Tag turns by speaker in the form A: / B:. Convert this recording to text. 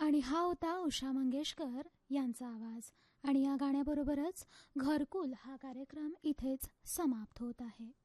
A: आणि हा होता उषा मंगेशकर यांचा आवाज. आणि या गाण्याबरोबरच घरकुल हा कार्यक्रम इथेच समाप्त होत आहे.